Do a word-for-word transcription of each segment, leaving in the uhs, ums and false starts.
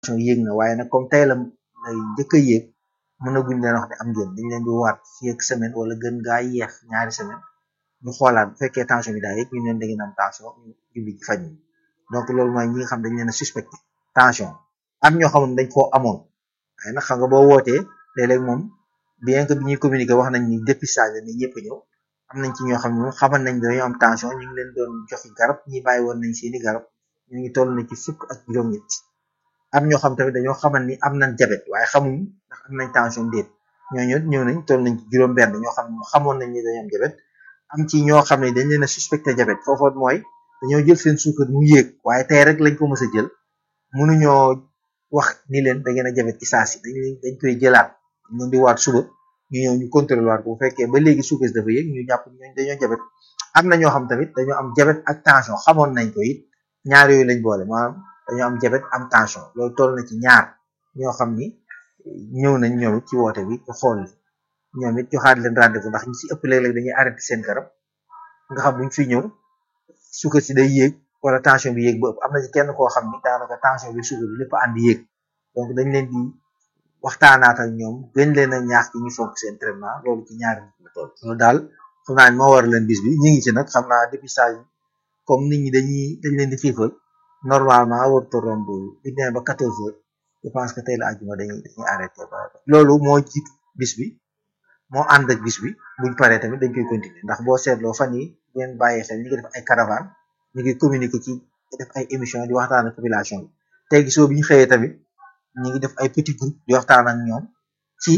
yéeg na waaye nag comme tey la lay njëkk a yéeg mën a guñ leen wax ne am ngeen dañ leen di waat fii ak semaine wala gën gaa yeex ñaari semaine ñu xoolaat bu fekkee tension bi daa yéeg ñu leen da ngeen am tension ñu jubli ci faj mi donc loolu mooy ñi nga xam dañ leen a suspecté tension am ñoo xamoon dañ koo amoon waaye nag xam nga boo wootee léeg-léeg moom bien que bi ñuy communiquer wax nañ ni dépistage la ni ñëpp ñëw am nañ ci ñoo xam ne moom xamal nañ dañoo am tension ñu ngi leen doon joxi garab ñi bàyyi woon nañ seeni garab ñu ngi toll na ci fukk ak juróom-ñett am ñoo xam tamit dañoo xamal ni am nañ diabète waaye xamuñ ndax am nañ tension déet ñooñu ñëw nañ toll nañ ci juróom-benn ñoo xam ne xamoon nañ ni dañoo am diabète am ci ñoo xam ne dañ leen a suspecté diabète foofu mooy dañoo jël seen suukar mu yéeg waaye tey rek lañ ko mës a jël mënuñoo wax ni leen da ngeen a diabète ci saa si dañ leen dañ koy jëlaat dañ leen di waat suba ñu ñëw ñu contrôler waat bu fekkee ba léegi suukar dafa yéeg ñu jàpp ñooñu dañoo diabète am na ñoo xam tamit dañoo am diabète ak tension xamoon nañ ko it ñaar yooyu lañ boole maanaam dañoo am diabète am tension loolu toll na ci ñaar ñoo xam ni ñëw nañ ñoom it ci woote bi ñu xool ñoom it joxaat leen rendez-vous ndax ñu si ëpp léeg-léeg dañuy arrêté seen garab nga xam buñ fi ñëw suukar si day yéeg wala tension bi yéeg ba ëpp am na ci kenn koo xam ni daanaka tension bi suukar bi lépp ànd yéeg donc dañ leen di waxtaanaat ak ñoom gën leen a ñaax ci ñu fonk seen traitement loolu ci ñaari nit la toll loolu daal xam naa moo war leen bis bi ñu ngi ci nag xam naa dépistage comme nit ñi dañuy dañ leen di xiifal normalement warut a romb bu ñu demee ba quatorze heures je pense que tey la àjjuma dañuy dañuy arrêté ba loolu moo jiitu bis bi moo ànd ak bis bi buñ paree tamit dañ koy continuer ndax boo seetloo fan yi ngeen bàyyi xel ñu ngi def ay caravane ñu ngi communiquer ci def ay émission di waxtaan ak population bi tey gisoo bi ñu xëyee tamit ñu ngi def ay petit groupe di waxtaan ak ñoom ci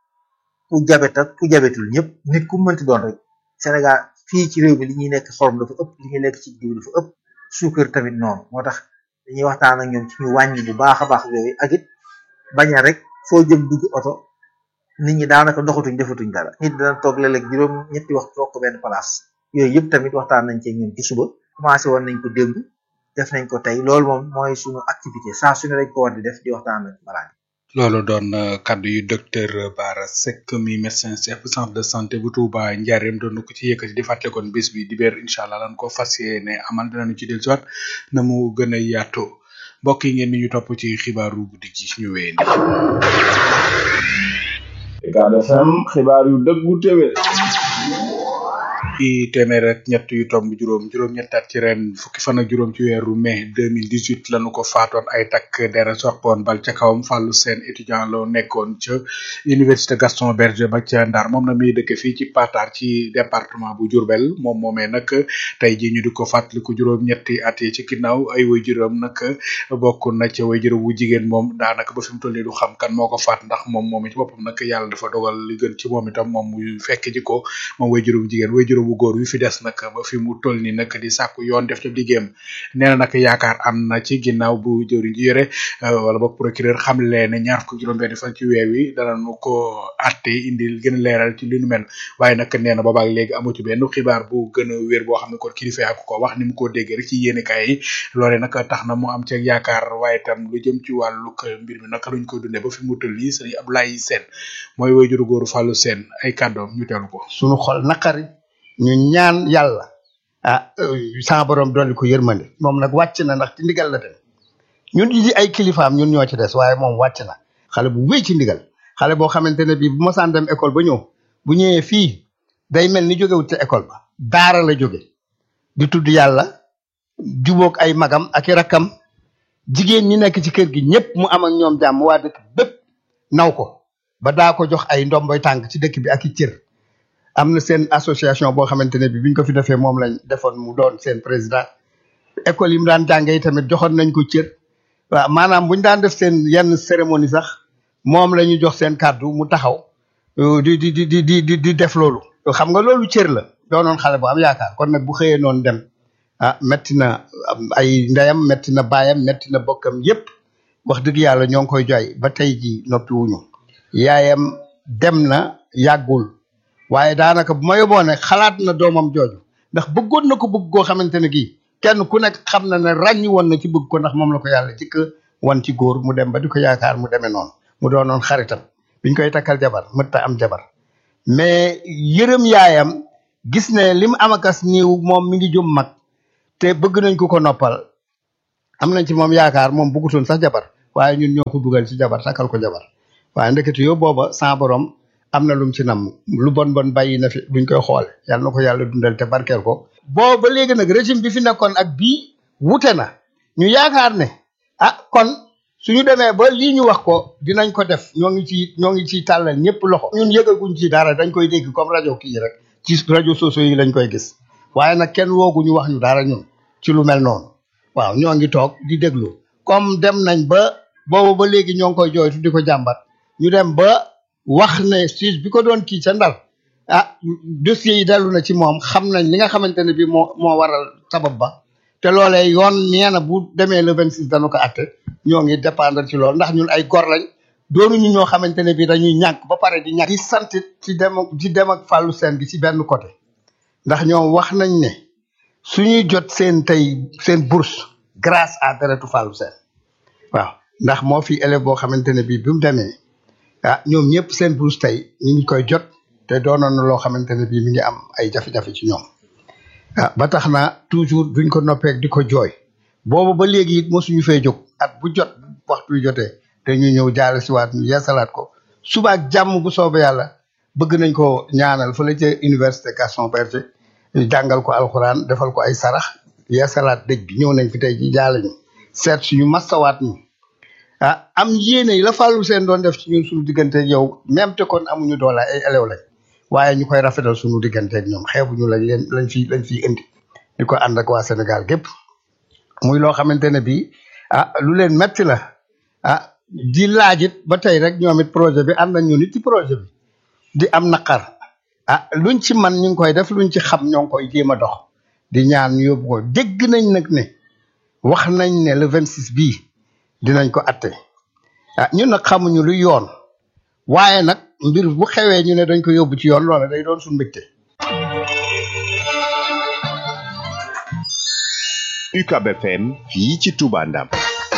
ku jabet ak ku jabetul ñëpp nit ku mënti doon rek Sénégal fii ci réew mi li ñuy nekk xorom dafa ëpp li ñuy lekk ci diw dafa ëpp suukar tamit noonu moo tax dañuy waxtaan ak ñoom ci ñu wàññi bu baax a baax yooyu ak it bañ a rek foo jëm dugg oto nit ñi daanaka doxatuñ defatuñ dara nit dana toog léeg-léeg juróom ñetti waxtu toog ko benn place yooyu yëpp tamit waxtaan nañ ci ñoom ci suba commencé woon nañ ko démb def nañ ko tey loolu moom mooy suñu activité saa su ne dañ ko war di def di waxtaan ak malade loolu doon kaddu yu docteur Bara Seck mi médecin chef centre de santé bu Touba Ndiarème doon ko ci yëkkati di fàttali kon bis bi di beer incha allah lan ko fas yéene amal dinañu ci dellusiwaat na mu gën a yaatoo mbokk yi ngeen ni ñu topp ci xibaaru guddi gi ñu wéy ni Ucab F M xibaar yu dëggu téwé ci téeméer ak ñett yu tomb juróom juróom ñettaat ci ren fukki fan ak juróom ci weeru mai deux mille dix-huit lañu ko faatoon ay takk dera soppoon bal ca kawam fàllu seen étudiant la nekkoon ca université Gaston Berger ba ca Ndar moom na muy dëkk fii ci Patar ci département bu Diourbel moom moomee nag tey ji ñu di ko fàttaliku juróom ñetti at yi ci ginnaaw ay waajuram nag bokk na ca waajuram wu jigéen moom daanaka ba fi mu toll nii du xam kan moo ko faat ndax moom moom ci boppam nag yàlla dafa dogal li gën ci moom itam moom muy fekk ji ko moom waajuram wu jigéen waajuram bu góor wi fi des nag ba fi mu toll ni nag di sàkku yoon def ci liggéeyam nee na nag yaakaar am na ci ginnaaw bu jëwriñ ji yore wala boog procureur xam leen ne ñaar fukki juróom benn fan ci weer wi danañu ko atte indil gën a leeral ci li nu mel waaye nag nee na boobaak léegi amu ci benn xibaar bu gën a wér boo xam ne kon kilifa yaa ko ko wax ni mu ko déggee rek ci yéenekaay yi loolee nag tax na mu am ci yaakaar waaye itam lu jëm ci wàllu mbir mi naka luñ koy dundee ba fi mu toll nii sëriñ Abdoulaye Sène mooy waajuru góoru Fallou Sène ay kàddoom ñu teelu ko sunu xol naqari ñu ñaan yàlla ah sama borom dolli ko yërmande moom nag wàcc na ndax ci ndigal la dem ñun di ay kilifaam ñun ñoo ci des waaye moom wàcc na xale bu wéy ci ndigal xale boo xamante ne bii bu ma saan dem école ba ñëw bu ñëwee fii day mel ni jógewut ca école ba daara la jóge di tudd yàlla jubóog ay magam ak i rakkam jigéen ñi nekk ci kër gi ñëpp mu am ak ñoom jàmm waa dëkk bépp naw ko ba daa ko jox ay ndomboy tànk ci dëkk bi ak i cër am na seen association boo xamante ne bi biñ ko fi defee moom lañ defoon mu doon seen président école yi mu daan jàngee tamit joxoon nañ ko cër waaw maanaam buñ daan def seen yenn cérémonie sax moom la ñu jox seen kàddu mu taxaw di di di di di di def loolu xam nga loolu cër la doonoon xale bu am yaakaar kon nag bu xëyee noonu dem ah metti na ay ndeyam metti na baayam metti na bokkam yépp wax dëgg yàlla ñoo ngi koy jooy ba tey ji noppi wuñu yaayam dem na yàggul waaye daanaka bu ma yóbboo ne xalaat na doomam jooju ndax bëggoon na ko bëgg koo xamante ne kii kenn ku nekk xam na ne ràññi woon na ci bëgg ko ndax moom la ko yàlla jëkk wan ci góor mu dem ba di ko yaakaar mu demee noonu mu doonoon xaritam biñ koy takkal jabar mëtta am jabar mais yërëm yaayam gis ne li mu amakas niiw moom mi ngi jum mag te bëgg nañ ko ko noppal am nañ ci moom yaakaar moom bëggutoon sax jabar waaye ñun ñoo ko dugal ci jabar takkal ko jabar waaye ndekete yow booba sa borom am na lum ci nam lu bon bon bàyyi na fi buñ koy xoole yàlla na ko yàlla dundal te barkeel ko booba ba léegi nag régime bi fi nekkoon ak bii wute na ñu yaakaar ne ah kon suñu demee ba lii ñu wax ko dinañ ko def ñoo ngi ci ñoo ngi ciy tàllal ñëpp loxo ñun yëgaguñ ci dara dañ koy dégg comme rajo kii rek ci rajo sociaux yi lañ koy gis waaye nag kenn wooguñu wax ñu dara ñun ci lu mel noonu waaw ñoo ngi toog di déglu comme dem nañ ba boobu ba léegi ñoo ngi koy jooytu di ko jàmbat ñu dem ba wax ne juge bi ko doon kii ca Ndar ah dossier yi dellu na ci moom xam nañ li nga xamante ne bi moo moo waral sabab ba te loolee yoon nee na bu demee le vingt-six dana ko atte ñoo ngi dépendre ci loolu ndax ñun ay gor lañ doonuñu ñoo xamante ne bi dañuy ñàkk ba pare di ñàkk di sant ci dem ci dem ak Fallou Sène bi ci benn côté ndax ñoom wax nañ ne suñuy jot seen tey seen bourse grâce à deretu Fallou Sène waaw ndax moo fi élève boo xamante ne bii bi mu demee ah ñoom ñëpp seen bourse tey ñu ngi koy jot te doonoon na loo xamante ne bii mi ngi am ay jafe-jafe ci ñoom ah ba tax na toujours duñ ko noppeek di ko jooy boobu ba léegi it mosuñu fee jóg at bu jot waxtu jotee te ñu ñëw jaale si waat ñu yeesalaat ko suba ak jàmm bu soobee yàlla bëgg nañ ko ñaanal fële ca université Gaston Berger jàngal ko alxuraan defal ko ay sarax yeesalaat dëj bi ñëw nañ fi tey ji jaale ñu seet suñu mastawaat ñu ah am yéene yi la Fallou Sène doon def ci ñun suñu digganteeg yow même te kon amuñu doole ay élèves lañ waaye ñu koy rafetal suñu digganteeg ñoom xeebuñu lañ leen lañ fi lañ fiy indi di ko ànd ak waa Sénégal gépp muy loo xamante ne bii ah lu leen metti la ah di laajit ba tey rek ñoom it projet bi ànd nañ ñu nit ci projet bi di am naqar ah luñ ci man ñu ngi koy def luñ ci xam ñoo ngi koy jéem a dox di ñaan ñu yóbbu ko dégg nañ nag ne wax nañ ne le vingt-six bii dinañ ko atte ah ñun nag xamuñu lu yoon waaye nag mbir bu xewee ñu ne dañ ko yóbbu ci yoon loola day doon suñu mbégte. U C A B F M fii ci Touba Ndam.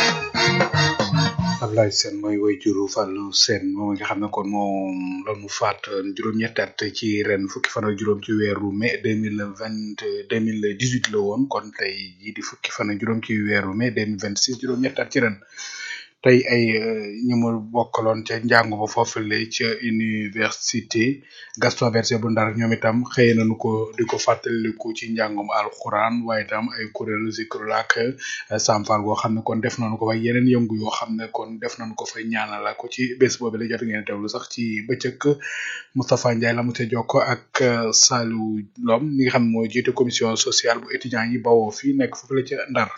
Ablaye Sène mooy way juru Fallou Sène moom nga xam ne kon moom la mu faat juróom-ñetti at ci ren fukki fan ak juróom ci weeru mai deux mille vingt deux mille dix huit la woon kon tey jii di fukki fan ak juróom ci weeru mai deux mille vingt six juróom-ñetti at ci ren tey ay ñu mu bokkaloon ca njàngu ba foofule ca université Gaston Berger bu Ndar ñoom itam xëy nañu ko di ko fàttaliku ci njàngum alxuraan waaye itam ay kuréelu zikru ak samfal goo xam ne kon def nañu ko fa yeneen yëngu yoo xam ne kon def nañu ko fa ñaanal ko ci bés boobu la jot ngeen teewlu sax ci bëccëg Moustapha Ndiaye la mu ca jokko ak Saliou Lom mi nga xam ne mooy jiite commission sociale bu étudiant yi bawoo fii nekk foofu la ca Ndar.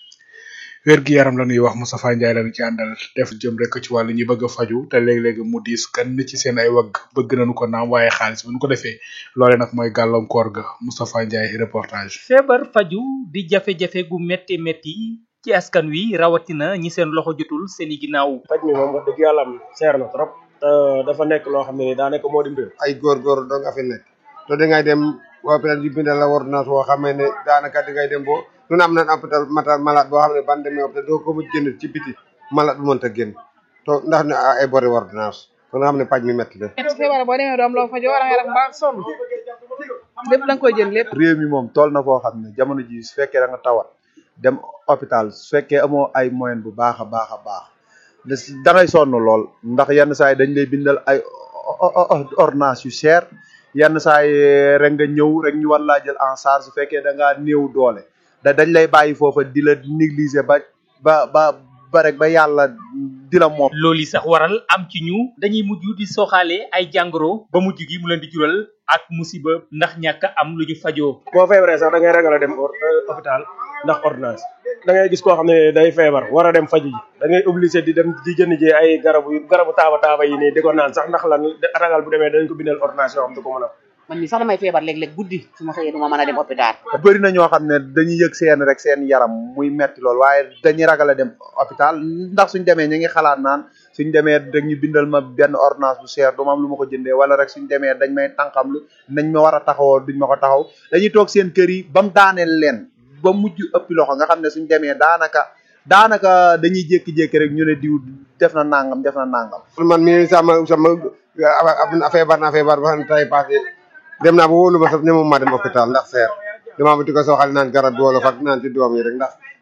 wér gi yaram la ñuy wax Moustapha Ndiaye la ñu ci àndal def jëm rek ci wàllu ñi bëgg a faju te léeg-léeg mu diis kan ci seen ay wagg bëgg nañu ko naam waaye xaalis bu ñu ko defee loole nag mooy gàllankoor ga Moustapha Ndiaye reportage. feebar faju di jafe-jafe gu métti métti ci askan wi rawatina ñi seen loxo jotul seen i ginnaaw. faj mi moom wax dëgg yàlla am seer na trop te dafa nekk loo xam ne ni daanaka moo di mbir. ay góorgóor doo nga fi nekk te dangay dem hôpital yu bindal la ordonnance boo xam ne daanaka dangay dem boo ñun am nañ hôpital matal malade boo xam ne ban demee hôpital doo ko mu génn ci biti malade bu mënta génn to ndax ne ay bori ordonnance kon nga xam ne paj mi métti de feebar boo demee doom loo fa jox war nga def ba sonn lépp da nga koy jël lépp réew mi moom toll na foo xam ne jamono ji su fekkee da nga tawat dem hôpital su fekkee amoo ay moyen bu baax a baax a baax da ngay sonn lool ndax yenn saa yi dañ lay bindal ay ordonnance yu cher yenn saa yi rek nga ñëw rek ñu war laa jël en charge su fekkee da ngaa néew doole da dañ lay bàyyi foofa di la négliger ba ba ba ba rek ba yàlla di la moom. loolu sax waral am ci ñu dañuy mujj di soxaale ay jàngoro ba mujj gi mu leen di jural ak musiba ndax ñàkk am lu ñu fajoo. boo feebaree sax da ngay ragal a dem hôpital ndax ordonnance da ngay gis koo xam ne day feebar war a dem faju ji da ngay obligé di dem di jënd ji ay garabu garabu taaba taaba yi nii di ko naan sax ndax lan ragal bu demee dañ ko bindal ordonnance yoo xam du ko mën a. man mi sax damay feebar léeg-léeg guddi su ma xëyee du ma mën a dem hôpital. bëri na ñoo xam ne dañuy yëg seen rek seen yaram muy metti lool waaye dañuy ragal a dem hôpital ndax suñ demee ñu ngi xalaat naan suñ demee dañuy bindal ma benn ordonnance bu cher du ma am lu ma ko jëndee wala rek suñ demee dañ may tànqam lu nañ ma war a taxawoo duñ ma ko taxaw dañuy toog seen kër yi ba mu daaneel leen ba mujj ëppi loxo nga xam ne suñ demee daanaka daanaka dañuy jékki-jékki rek ñu ne diw def na nangam def na nangam. man mii sama sama feebar naa feebar ba xam ne tay passé dem naa ba wóolu ma sax ne moom ma dem hôpital ndax seer damaa ba ti ko soxal naan garab bi wala fak naan ci doom yi rek ndax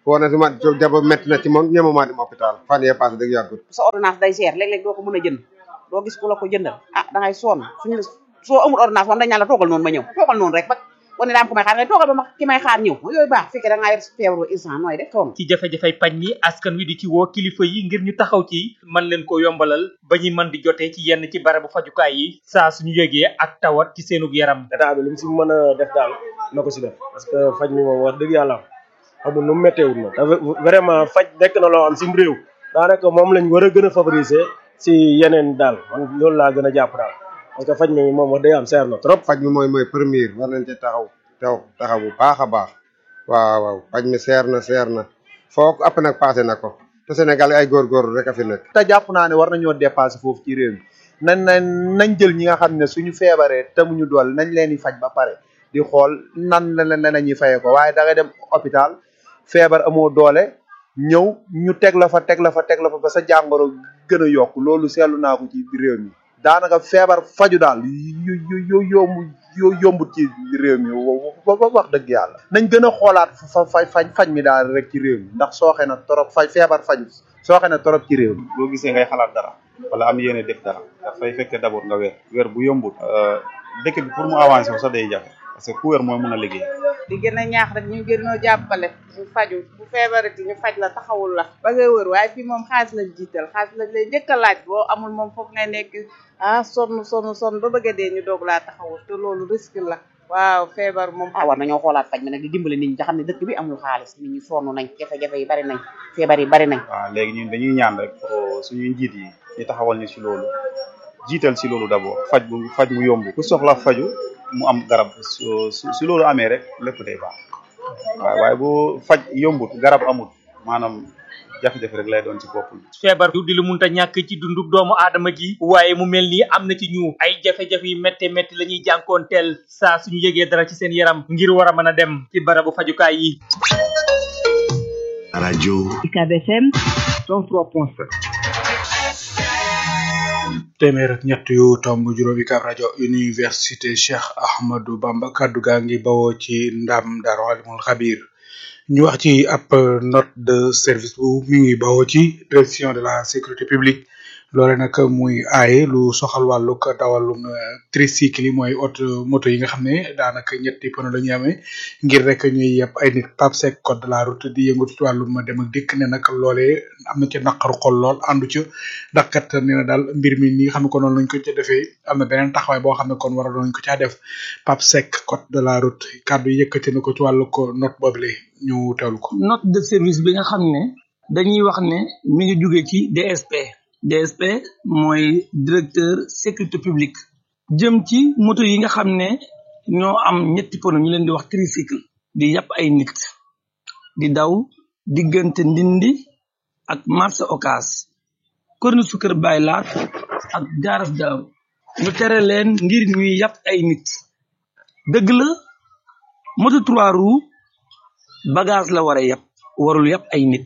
foo na si ma jaba métti na ci moom ñemuma dem hôpital fan yee passé dëgg yàggut sa ordonnance day cher léeg-léeg doo ko mën a jënd doo gis ku la ko jëndal ah da ngay sonn suñu la soo amul ordonnance moom dañ naan la toogal noonu ma ñëw toogal noonu rek ba wane daa am ko may xaar ngay toogal ba ma ki may xaar ñëw yooyu baax fekkee da ngaa yor feebaru instant nooy def sonn ci jafe-jafey paj mi askan wi di ci woo kilifa yi ngir ñu taxaw ci man leen ko yombalal ba ñuy mën di jotee ci yenn ci barabu fajukaay yi saa suñu yëgee ak tawat ci seenug yaram état bi li mu si mën a def daal na ko si def parce que faj mi moom wax dëgg yàlla amul nu mu métteewul na te vraiment faj nekk na loo xam si réew daanaka moom lañ war a gën a favoriser si yeneen daal man loolu laa gën a jàpp daal parce que faj mi moom wax dëgg am seer na trop faj mi mooy mooy première war nañ ci taxaw taw taxaw bu baax a baax waaw waaw faj mi seer na seer na foog app nag passé na ko te Sénégal ay góorgóorlu rek a fi nekk te jàpp naa ne war nañoo dépassé foofu ci réew mi nañ nañ nañ jël ñi nga xam ne suñu feebaree te muñu dool nañ leen di faj ba pare di xool nan la la nañuy fayee ko waaye da ngay dem hôpital feebar amoo doole ñëw ñu teg la fa teg la fa teg la fa ba sa jàngoro gën a yokk loolu seetlu naa ko ci réew mi daanaka feebar faju daal yu yu yu yomb yu yombut ci réew mi ba wax dëgg yàlla nañ gën a xoolaat fa faj faj faj mi daal rek ci réew mi ndax sooxe na torop faj feebar faj sooxe na torop ci réew mi. boo gisee ngay xalaat dara wala am yéene def dara dafay fekk d'abord nga wér wér bu yombut dëkk bi pour mu avancer sax day jafe parce que ku wér mooy mën a liggéey. di gën a ñaax rek ñu gën a jàppale ñu faju bu feebarati ñu faj la taxawul la ba ngay wër waaye fii moom xaalis lañ jiital xaalis lañ lay njëkk a laaj boo amul moom foofu ngay nekk ah sonn sonn sonn ba bëgg a dee ñu doog laa taxawul te loolu risque la waaw feebar moom ah war nañoo xoolaat faj mi nag di dimbale nit ñi nga xam ne dëkk bi amul xaalis nit ñi sonn nañ jafe-jafe yi bari nañ feebar yi bari nañ waaw léegi ñun dañuy ñaan rek pour suñuy njiit yi ñu taxawal ñu si loolu jiital si loolu d'abord faj bu faj mu yomb ku soxla faju mu am garab su su loolu amee rek lépp day baax waaw waaye bu faj yombut garab amut maanaam jafe-jafe rek lay doon ci bopp feebar du di lu munta ñàkk ci dundub doomu aadama gi waaye mu mel ni am na ci ñu ay jafe-jafe yu métte métti la ñuy jànkoonteel saa suñu yëgee dara ci seen yaram ngir war a mën a dem ci barabu fajukaay yi rajo UCAB F M cent trois point sept téeméer ak ñett yu tomb juróomi UCAB rajo université Cheikh Ahmadou Bamba kaddu gaa ngi bawoo ci ndam Daaru Alimul Xabir ñu wax ci ab note de service bu mi ngi bawoo ci direction de la sécurité publique loole nag muy aaye lu soxal wàllug dawalum tricycle yi mooy auto moto yi nga xam ne daanaka ñetti pono la ñuy amee ngir rek ñuy yeb ay nit Pape Seck code de la route di yëngatu ci wàllum dem ak dikk ne nag loolee am na ci naqaru xol lool àndu ca ndax kat nee na daal mbir mi ni nga xam ne ko noonu lañ ko ca defee am na beneen taxawaay boo xam ne kon war a doon ko caa def Pape Seck code de la route kàddu yi yëkkati na ko ci wàllu ko note boobule ñu teewlu ko. note de service bi nga xam ne dañuy wax ne mi ngi jóge ci D S P. D S P mooy directeur sécurité publique jëm ci moto yi nga xam ne ñoo am ñetti pono ñu leen di wax tricycle di yàpp ay nit di daw diggante Ndindi ak marché Ocass korni su Kër Baay Laat ak Gaaras Daaw ñu tere leen ngir ñuy yàpp ay nit dëgg la moto trois roues bagage la war a yàpp warul yàpp ay nit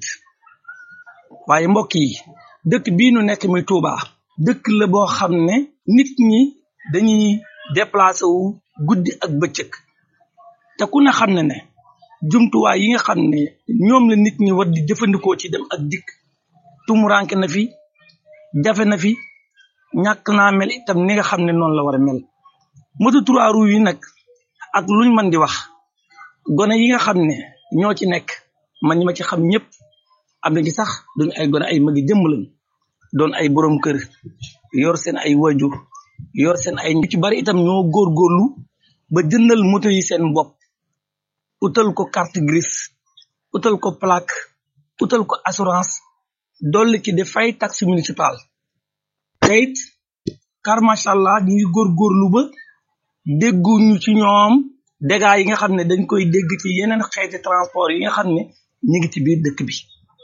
waaye mbokk yi dëkk bii nu nekk muy Touba dëkk la boo xam ne nit ñi dañuy déplacé wu guddi ak bëccëg te ku ne xam ne ne jumtuwaay yi nga xam ne ñoom la nit ñi war di jëfandikoo ci dem ak dikk tumuranke na fi jafe na fi ñàkk naa mel itam ni nga xam ne noonu la war a mel moto trois roues yi nag ak luñ mën di wax gone yi nga xam ne ñoo ci nekk man ñi ma ci xam ñëpp am na ci sax duñu ay gone ay magi jëmm lañ doon ay borom kër yor seen ay wajur yor seen ay ñu ci bari itam ñoo góorgóorlu ba jëndal moto yi seen bopp utal ko carte grise utal ko plaque utal ko assurance dolli ci def fay taxe municipale teyit car macha allah ñu ngi góorgóorlu ba dégguñu ci ñoom dégâts yi nga xam ne dañ koy dégg ci yeneen xeeti transport yi nga xam ne ñu ngi ci biir dëkk bi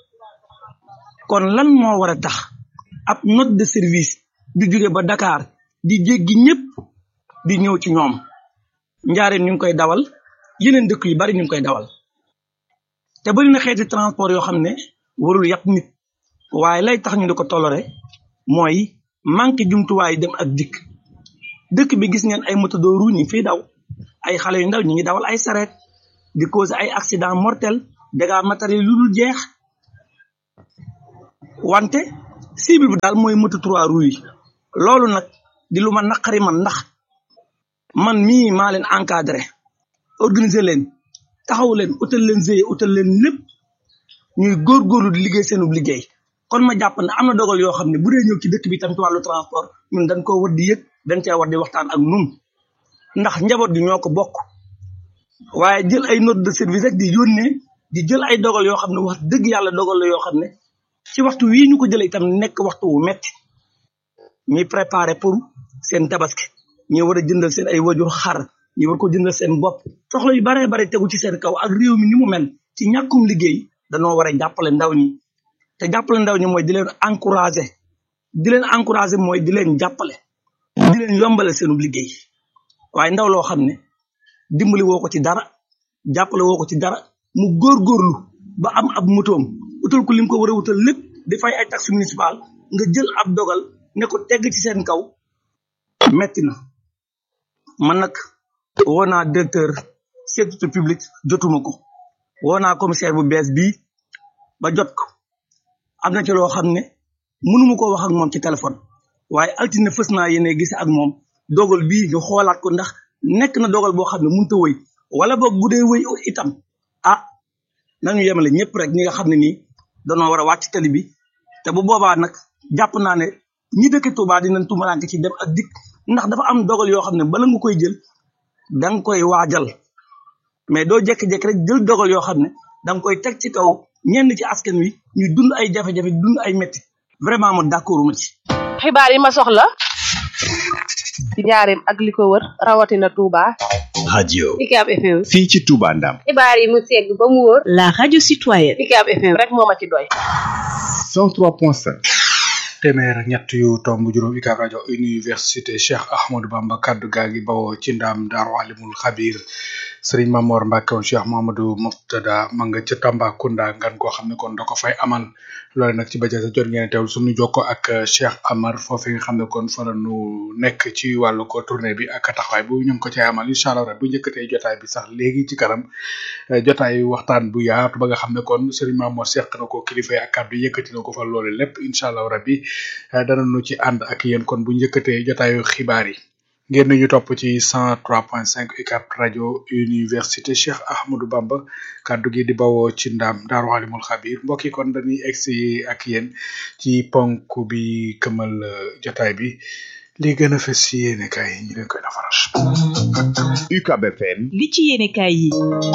kon lan moo war a tax ab note de service di jóge ba Dakar di jéggi ñëpp di ñëw ci ñoom njaareem ñu ngi koy dawal yeneen dëkk yu bari ñu ngi koy dawal te bari na xeeti transport yoo xam ne warul yàpp nit waaye lay tax ñu di ko toléré mooy manque jumtuwaay dem ak dikk dëkk bi gis ngeen ay moto dooru ñi fiy daw ay xale yu ndaw ñi ngi dawal ay sareet di cause ay accident mortel dégâts matériels yu dul jeex wante cible bi daal mooy moto trois roues yi loolu nag di lu ma naqari man ndax man mii maa leen encadré organiser leen taxaw leen utal leen veillé utal leen lépp ñuy góorgóorlu di liggéey seenu liggéey kon ma jàpp ne am na dogal yoo xam ne bu dee ñëw ci dëkk bi tam ci wàllu transport ñun dañ koo war di yëg dañ cee war di waxtaan ak nun ndax njaboot gi ñoo ko bokk waaye jël ay note de service rek di yónnee di jël ay dogal yoo xam ne wax dëgg yàlla dogal la yoo xam ne ci waxtu wii ñu ko jëlee itam nekk waxtu wu metti ñuy préparé pour seen tabaski ñi war a jëndal seen ay wajur xar ñi war ko jëndal seen bopp soxla yu baree bare tegu ci seen kaw ak réew mi ni mu mel ci ñàkkum liggéey dañoo war a jàppale ndaw ñi te jàppale ndaw ñi mooy di leen encouragé di leen encouragé mooy di leen jàppale di leen yombale seenu liggéey waaye ndaw loo xam ne dimbali woo ko ci dara jàppale woo ko ci dara mu góorgóorlu ba am ab motoom utal ko lim ko war a wutal lépp di fay ay taxe municipal nga jël ab dogal ne ko tegg ci seen kaw metti na man nag woo naa directeur sécurité publique jotuma ko woo naa commissaire bu bees bii ba jot ko am na ci loo xam ne mënuma ko wax ak moom ci téléphone waaye altine fës naa yéene gise ak moom dogal bii ñu xoolaat ko ndax nekk na dogal boo xam ne mënut a wëy wala boog bu dee wëy itam ah nañu yemale ñëpp rek ñi nga xam ne nii danoo war a wàcc tali bi te bu boobaa nag jàpp naa ne ñi dëkk Touba dinañ tumaranke ci dem ak dikk ndax dafa am dogal yoo xam ne bala nga koy jël da nga koy waajal mais doo jékki-jékki rek jël dogal yoo xam ne da nga koy teg ci kaw ñenn ci askan wi ñuy dund ay jafe-jafe dund ay métti vraiment mo d'accord ma ci. xibaar yi ma soxla ci njaareem ak li ko wër rawatina Touba. radio Ucab F M. fii ci Touba Ndam. xibaar yi mu segg ba mu wóor. la radio citoyenne. Ucab F M rek moo ma ci doy. cent trois point sept. téeméer ak ñett yu tomb juróom Ucab rajo université Cheikh Ahmadou Bamba kaddu gaa ngi bawoo ci ndam Daaru Alimul Xabir Serigne Mamor Mbacke Cheikh Mamadou Muftada ma nga ca Tambacounda ngan koo xam ne kon da ko fay amal loole nag ci baja sa jot ngeen teewul suñu jokko ak Cheikh Amar foofu nga xam ne kon fa la nu nekk ci wàllu ko tournée bi ak taxawaay bu ñu ngi ko cay amal incha allah rek bu njëkkatee jotaay bi sax léegi ci kanam jotaay waxtaan bu yaatu ba nga xam ne kon Serigne Mamor seq na ko kilifa yi ak kàddu yëkkati na ko fa loole lépp incha allah rabbi dana nu ci ànd ak yéen kon bu njëkkatee jotaayu xibaar yi ngeen ñu topp ci cent trois point cinq Ucab rajo université Cheikh Ahmadou Bamba kaddu gi di bawoo ci ndam Daaru Alimul Xabir mbokk yi kon dañuy egsi ak yéen ci ponk bi këmal jotaay bi li gën a fës ci yéene kaay yi ñu leen koy nafaral. Ucab F M. li ci yéene kaay yi.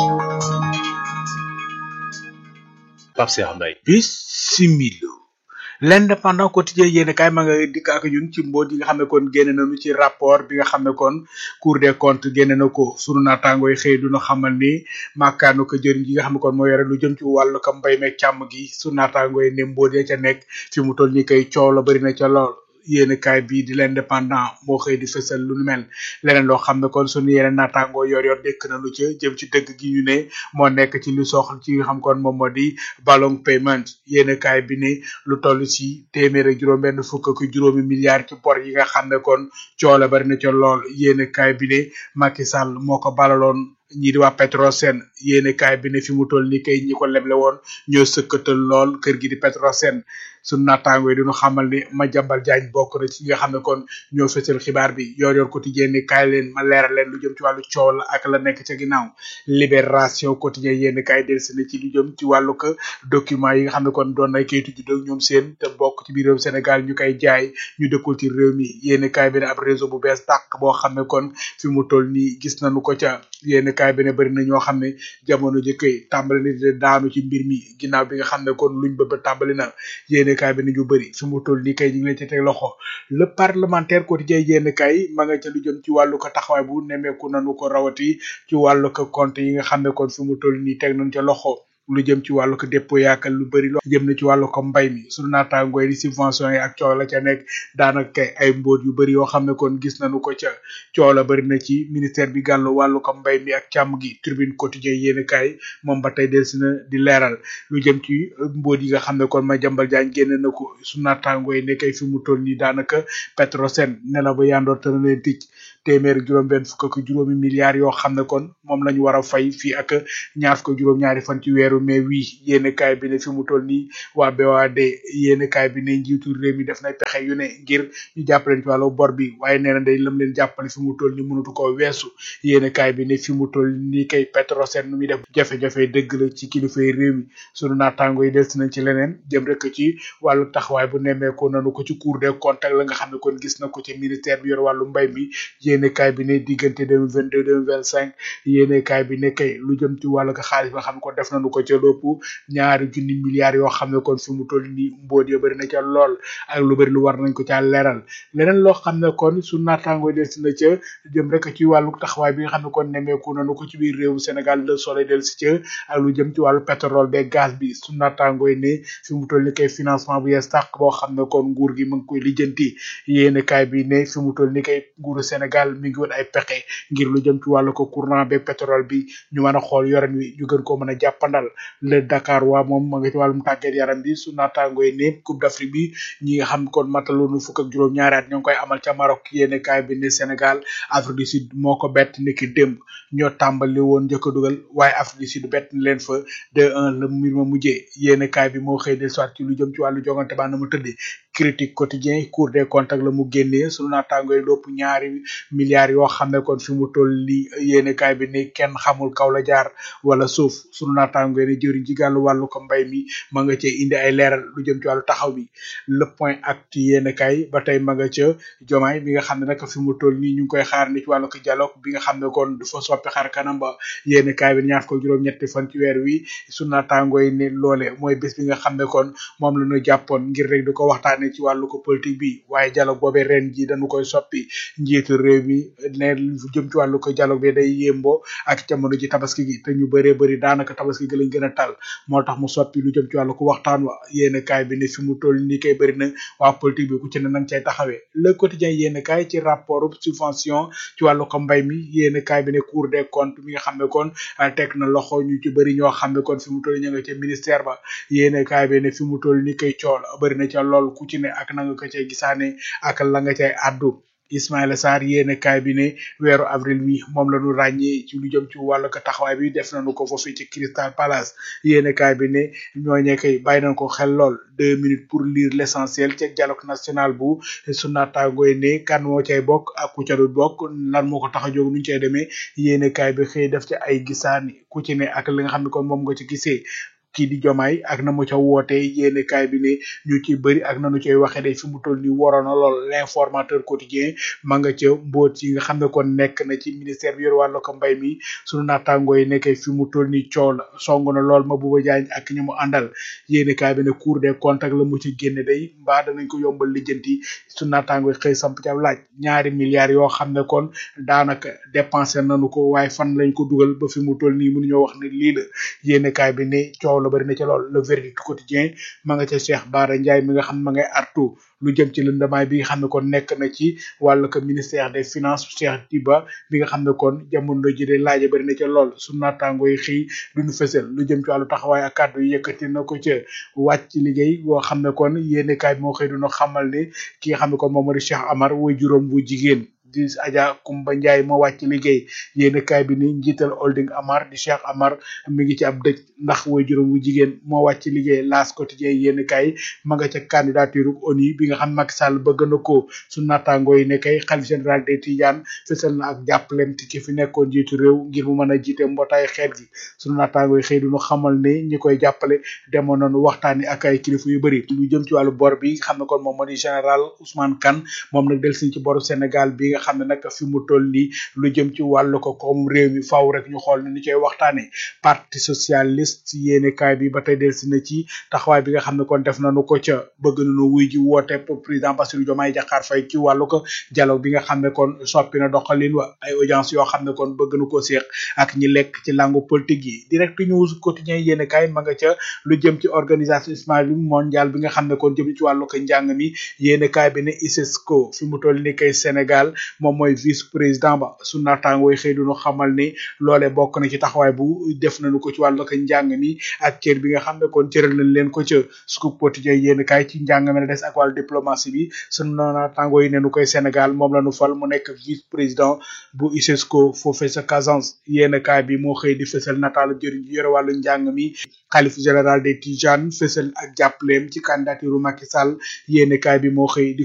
Pape Cheikh Mbaye. Bismillah. L'indépendant quotidien yéen kay ma nga dikk ak ñun ci mboot yi nga xam ne kon génne nañu ci rapport bi nga xam ne kon Cour des comptes génne na ko sunu naataangoo yi xëy duna xamal ni màkkaanu ko jëriñ gi nga xam ne kon moo yore lu jëm ci wàllu ko mbay meeg càmm gi sunu naataangoo yi ne mboot ya ca nekk fi mu toll ni kay coow la bari na ca lool yéen kaay bii di l'indépendant moo xëy di fësal lu nu mel leneen loo xam ne kon sunu yeneen naataangoo yor yor dekk na lu ca jëm ci dëgg gi ñu ne moo nekk ci lu soxla ci nga xam kon moom moo di ballon payment yéen kaay bi ne lu toll ci téeméer ak juróom benn fukk ak juróomi milliards ci bor yi nga xam ne kon coole bari na ca lool yéen kaay bi ne Macky Sall moo ko balaloon ñi di waa Petrosen yéen kaay bi ne fi mu toll ni kay ñi ko leble woon ñoo sëkkatal lool kër gi di Petrosen sunu naataango yi duñu xamal ni Madiambal Diagne bokk na ci ñi nga xam ne kon ñoo fësal xibaar bi yor yor quotidien ni kaay leen ma leeral leen lu jëm ci wàllu coow la ak la nekk ca ginnaaw libération quotidien yéen kaay delsi na ci lu jëm ci wàllu ko document yi nga xam ne kon doon nay kayitu juddu ñoom seen te bokk ci biir réew Sénégal ñu koy jaay ñu dëkkul ci réew mi yéen kaay bi ne ab réseau bu bees tàq boo xam ne kon fi mu toll nii gis nañu ko ca yéen kaay bi ne bëri na ñoo xam ne jamono jëkkëy tàmbali ni de daanu ci mbir mi ginnaaw bi nga xam ne kon luñ bëgg tàmbali na yéen kaay bi ne ñu bëri fi mu toll nii kay ñu ngi leen ci teg loxo le parlementaire quotidien yéen kay ma nga ca lu jëm ci wàllu ko taxawaay bu nemeeku nanu ko rawati ci wàllu ko compte yi nga xam ne kon fi mu toll nii teg nañ ca loxo lu jëm ci wàllu ko dépôt yaakal lu bëri lo jëm na ci wàllu ko mbay mi sunu naataangooy di subvention yi ak coow la ca nekk daanaka ay mbóot yu bëri yoo xam ne kon gis nañu ko ca coow la bëri na ci ministère bi gàllu wàllu ko mbay mi ak càmm gi tribune quotidien yéen kaay moom ba tey delsi na di leeral lu jëm ci mbóot yi nga xam ne kon Madiambal Diagne génne na ko sunu naataangooy ne kay fi mu toll nii daanaka Petrosen ne la ba yandoor te na leen tëj téeméer juróom benn fukk ak juróomi milliards yoo xam ne kon moom lañu war a fay fii ak ñaar fukk juróom ñaari fan ci weeru weeru mai wi yéene kaay bi ne fi mu toll nii waa B O A D yéene kaay bi ne njiitu réew mi def na pexe yu ne ngir ñu jàppaleen ci wàllu bor bi waaye nee na day lam leen jàppale fi mu toll ni mënatu koo weesu yéene kaay bi ne fi mu toll nii kay Petrosen nu muy def jafe-jafe dëgg la ci kilifay réew mi sunu naataango yi des nañ ci leneen jëm rek ci wàllu taxawaay bu nemmeeku nanu ko ci Cour des comptes ak la nga xam ne kon gis na ko ci ministère bi yor wàllu mbay mi yéene kaay bi ne diggante deux mille vingt deux deux mille vingt cinq yéene kaay bi ne kay lu jëm ci wàllu xaalis ba xam ne kon def nañu ko ca lépp ñaari junni milliards yoo xam ne kon fi mu toll nii mbóot ya bëri na ca lool ak lu bëri lu war nañ ko caa leeral leneen loo xam ne kon su naataango des na ca jëm rek ci wàllu taxawaay bi nga xam ne kon nemmeeku nañu ko ci biir réewu Sénégal Le Soleil del si ca ak lu jëm ci wàllu pétrole be gaz bi su naataango yi ne fi mu toll ni kay financement bu yees tàq boo xam ne kon nguur gi mu ngi koy lijjanti yéene kaay bi ne fi mu toll ni kay nguuru Sénégal mi ngi wut ay pexe ngir lu jëm ci wàllu ko courant be pétrole bi ñu mën a xool yoren wi ñu gën koo mën a jàppandal le Dakar waa moom ma nga ci wàllum tàggat yaram bi su naataango yi ne Coupe d'Afrique bi ñi nga xam kon mataloonu fukk ak juróom ñaari at ñoo ngi koy amal ca Maroc yéene kaay bi ne Sénégal Afrique du Sud moo ko bett niki démb ñoo tàmbali woon njëkk a dugal waaye Afrique du Sud bett na leen fa deux un la mbir ma mujjee yéene kaay bi moo xëy de soit ci lu jëm ci wàllu jongante ba na mu tëddee critique quotidien Cour des comptes ak la mu génnee sunu naataango yi lopp ñaari milliards yoo xam ne kon fi mu toll li yéene kaay bi ne kenn xamul kaw la jaar wala suuf sunu naataango yi ne jëriñ ci gàllu wàllu ko mbay mi ma nga cee indi ay leeral lu jëm ci wàllu taxaw bi le point actu yéene kaay ba tey ma nga ca jomaay bi nga xam ne nag fi mu toll nii ñu ngi koy xaar ni ci wàllu ko dialogue bi nga xam ne kon dafa soppi xar kanam ba yéene kaay bi ñaar ko juróom ñetti fan ci weer wi sunu naataango yi ne loole mooy bés bi nga xam ne kon moom la ñu jàppoon ngir rek di ko waxtaane ci wàllu ko politique bi waaye dialogue boobee ren ji dañu koy soppi njiitu réew mi ne jëm ci wàllu ko dialogue bi day yémboo ak jamono ji tabaski gi te ñu bëree bëri daanaka tabaski gi lañ gën a tal moo tax mu soppi lu jëm ci wàllu ko waxtaan wa yéene kaay bi ne fi mu toll nii kay bëri na waa politique bi ku ci ne nang cay taxawee le quotidien yéene kaay ci rapport subvention ci wàllu ko mbay mi yéene kaay bi ne Cour des comptes mi nga xam ne kon teg na loxo ñu ci bëri ñoo xam ne kon fi mu toll ña nga ca ministère ba yéene kaay bi ne fi mu toll ni koy cool bëri na ca lool ku ci ne ak na nga ko cay gisaane ak la nga cay addu Ismaïla Sarr yéene kaay bi ne weeru avril mi moom la ñu ràññee ci lu jëm ci wàllu ko taxawaay bi def nañu ko foofee ci Crystal Palace yéene kaay bi ne ñooñee kay bàyyi nañ ko xel lool deux minutes pour lire l'essentiel ca dialogue national bu su naataangoy ne kan moo cay bokk ak ku ca du bokk lan moo ko tax a jóg nuñ cay demee yéene kaay bi xëy def ci ay gisaani ku ci ne ak li nga xam ne kon moom nga ci gisee kii di jomaay ak na mu ca woote yéene kaay bi ne ñu ci bëri ak nanu cay waxe day fi mu toll ni waroon na lool l'informateur quotidien ma nga ca mbóot yi nga xam ne kon nekk na ci ministère bi yor wàllu ko mbay mi sunu naataangoo yi nekkee fi mu toll ni coow la song na lool ma buba jaañ ak ñi mu àndal yéene kaay bi ne Cour des comptes ak la mu ci génne day mbaa danañ ko yombal lijjanti sunu naataangoo yi xëy samp ca laaj ñaari milliards yoo xam ne kon daanaka dépensé nañu ko waaye fan lañ ko dugal ba fi mu toll nii mënuñoo wax ne lii la yéene kaay bi ne coow la bari na ca lool le verdict quotidien ma nga ca Cheikh Bara Ndiaye mi nga xam ma ngay artu lu jëm ci lëndamaay bi nga xam ne kon nekk na ci wàllu ko ministère des finances Cheikh Tiba bi nga xam ne kon jamono ji de laaje bari na ca lool su naataango yi xëy duñu fësal lu jëm ci wàllu taxawaay ak kàddu yi yëkkati na ko ca wàcc liggéey boo xam ne kon yéene kaay moo xëy duñu xamal ne ki nga xam ne kon moom moo di Cheikh Amar way juróom bu jigéen di Adja Kumba Ndiaye moo wàcc liggéey yéene kaay bi ni njiital holding Amar di Cheikh Amar mi ngi ci ab dëj ndax way juróom bu jigéen moo wàcc liggéey L'As quotidien yéene kaay ma nga ca candidature ONU bi nga xam Macky Sall bëgg na ko su naataangoo yi ne kay xalif général des Tidiane fësal na ak jàppalem ci ki fi nekkoon jiitu réew ngir mu mën a jiite mbootaay xeet gi su naataangoo yi xëy duñu xamal ne ñi koy jàppale demoon nañu waxtaani ak ay kilifa yu bëri lu jëm ci wàllu bor bi xam ne kon moom moo di général Ousmane Kane moom nag del siñ ci boru Sénégal bi nga xam ne nag fi mu toll nii lu jëm ci wàllu ko comme réew mi faaw rek ñu xool ne ni koy waxtaane parti socialiste yéene kaay bi ba tey delsi na ci taxawaay bi nga xam ne kon def nañu ko ca bëgg nañu wuy ji woote président Bassirou Diomaye Diakhar Faye ci wàllu ko dialogue bi nga xam ne kon soppi na doxalin wa ay audience yoo xam ne kon bëgg na ko seeq ak ñi lekk ci langue politique yi direct news quotidien yéene kaay ma nga ca lu jëm ci organisation islamique mondial bi nga xam ne kon jëm ci wàllu ko njàng mi yéene kaay bi ne ISESCO fi mu toll ni kay Sénégal moom mooy vice président ba su naataangoo yi xëy duñu xamal ni loole bokk na ci taxawaay bu def nañu ko ci wàllu ko njàng mi ak cër bi nga xam ne kon cëral nañ leen ko ca Scoop Quotidien yéen kaay ci njàng mi la des ak wàllu diplomatie bi sunu naataangoo yi ne nu koy Sénégal moom la nu fal mu nekk vice président bu I C E S C O foofee sa Casance yéen kaay bi moo xëy di fësal nataalu jëriñ ji yore wàllu njàng mi xalif général des Tidianes fësal ak jàppaleem ci candidature Macky Sall yéen kaay bi moo xëy di